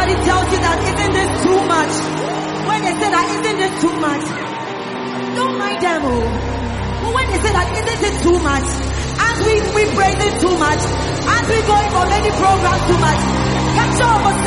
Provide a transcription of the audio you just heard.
somebody tells you that, isn't this too much? When they say that, isn't this too much? Don't mind them, oh. But when they say that, isn't it too much? As we praise it too much,